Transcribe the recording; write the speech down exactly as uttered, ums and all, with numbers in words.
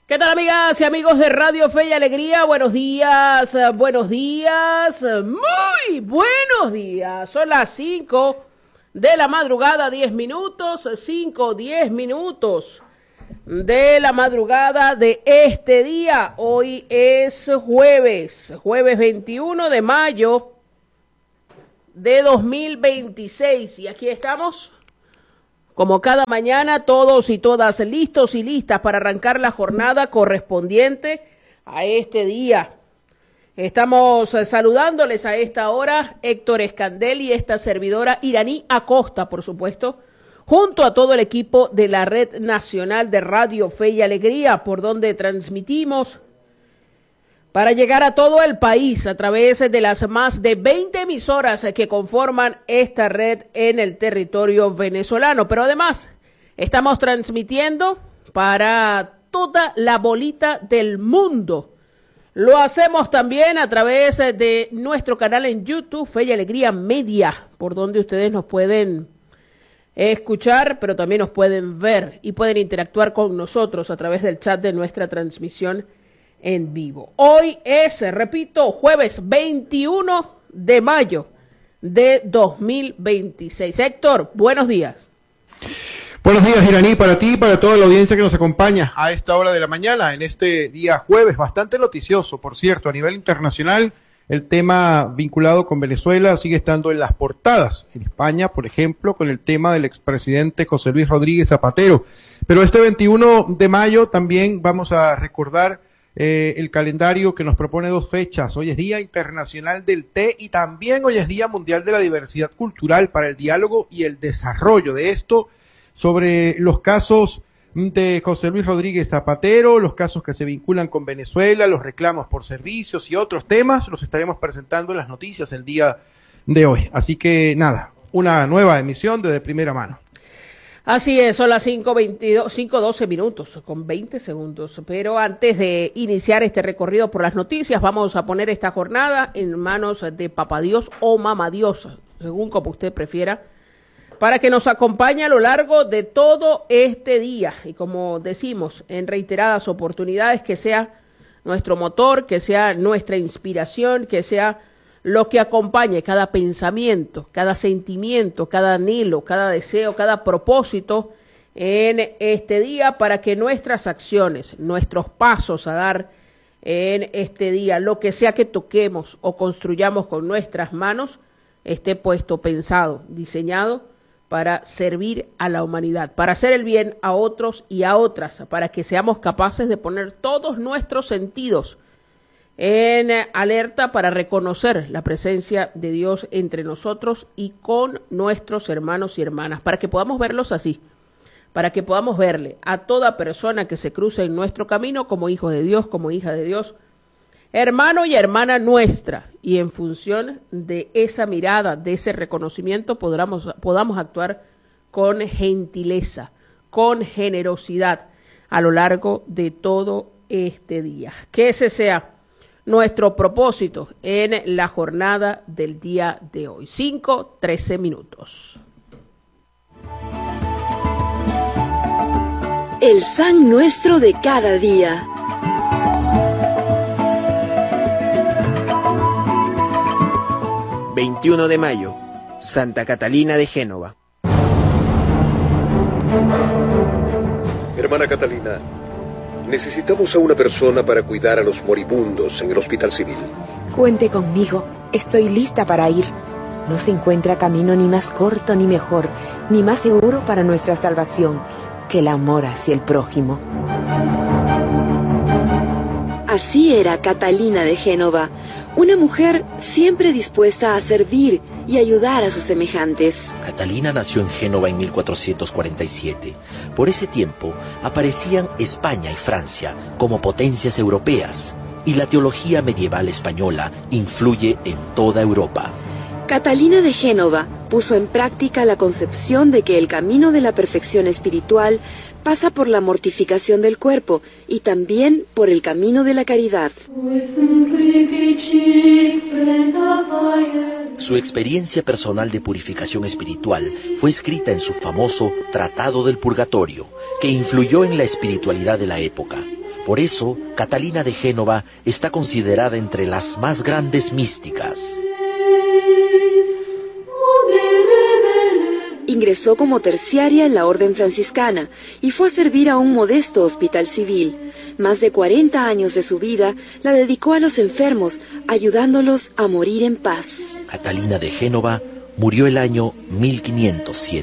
¿Qué tal, amigas y amigos de Radio Fe y Alegría? Buenos días, buenos días, muy buenos días. Son las cinco de la madrugada, diez minutos, cinco, diez minutos de la madrugada de este día. Hoy es jueves, jueves veintiuno de mayo de dos mil veintiséis. Y aquí estamos, como cada mañana, todos y todas listos y listas para arrancar la jornada correspondiente a este día. Estamos saludándoles a esta hora, Héctor Escandel y esta servidora Iraní Acosta, por supuesto, junto a todo el equipo de la Red Nacional de Radio Fe y Alegría, por donde transmitimos para llegar a todo el país a través de las más de veinte emisoras que conforman esta red en el territorio venezolano. Pero además estamos transmitiendo para toda la bolita del mundo. Lo hacemos también a través de nuestro canal en YouTube, Fe y Alegría Media, por donde ustedes nos pueden escuchar, pero también nos pueden ver y pueden interactuar con nosotros a través del chat de nuestra transmisión en vivo. Hoy es, repito, jueves veintiuno de mayo de dos mil veintiséis. Héctor, buenos días. Buenos días, Iraní, para ti y para toda la audiencia que nos acompaña a esta hora de la mañana, en este día jueves, bastante noticioso, por cierto, a nivel internacional. El tema vinculado con Venezuela sigue estando en las portadas. En España, por ejemplo, con el tema del expresidente José Luis Rodríguez Zapatero. Pero este veintiuno de mayo también vamos a recordar Eh, el calendario que nos propone dos fechas. Hoy es Día Internacional del Té y también hoy es Día Mundial de la Diversidad Cultural para el Diálogo y el Desarrollo. De esto, sobre los casos de José Luis Rodríguez Zapatero, los casos que se vinculan con Venezuela, los reclamos por servicios y otros temas, los estaremos presentando en las noticias el día de hoy. Así que nada, una nueva emisión de De Primera Mano. Así es, son las cinco veintidós, cinco doce minutos, con veinte segundos. Pero antes de iniciar este recorrido por las noticias, vamos a poner esta jornada en manos de Papá Dios o Mamá Dios, según como usted prefiera, para que nos acompañe a lo largo de todo este día. Y como decimos en reiteradas oportunidades, que sea nuestro motor, que sea nuestra inspiración, que sea lo que acompañe cada pensamiento, cada sentimiento, cada anhelo, cada deseo, cada propósito en este día, para que nuestras acciones, nuestros pasos a dar en este día, lo que sea que toquemos o construyamos con nuestras manos, esté puesto, pensado, diseñado para servir a la humanidad, para hacer el bien a otros y a otras, para que seamos capaces de poner todos nuestros sentidos en alerta para reconocer la presencia de Dios entre nosotros y con nuestros hermanos y hermanas, para que podamos verlos así, para que podamos verle a toda persona que se cruce en nuestro camino como hijo de Dios, como hija de Dios, hermano y hermana nuestra, y en función de esa mirada, de ese reconocimiento, podamos, podamos actuar con gentileza, con generosidad a lo largo de todo este día. Que ese sea nuestro propósito en la jornada del día de hoy. cinco, trece minutos. El San Nuestro de cada día. veintiuno de mayo, Santa Catalina de Génova. Hermana Catalina, necesitamos a una persona para cuidar a los moribundos en el hospital civil. Cuente conmigo, estoy lista para ir. No se encuentra camino ni más corto ni mejor, ni más seguro para nuestra salvación que el amor hacia el prójimo. Así era Catalina de Génova, una mujer siempre dispuesta a servir y ayudar a sus semejantes. Catalina nació en Génova en mil cuatrocientos cuarenta y siete. Por ese tiempo aparecían España y Francia como potencias europeas, y la teología medieval española influye en toda Europa. Catalina de Génova puso en práctica la concepción de que el camino de la perfección espiritual pasa por la mortificación del cuerpo y también por el camino de la caridad. Su experiencia personal de purificación espiritual fue escrita en su famoso Tratado del Purgatorio, que influyó en la espiritualidad de la época. Por eso, Catalina de Génova está considerada entre las más grandes místicas. Ingresó como terciaria en la orden franciscana y fue a servir a un modesto hospital civil. Más de cuarenta años de su vida la dedicó a los enfermos, ayudándolos a morir en paz. Catalina de Génova murió el año mil quinientos siete.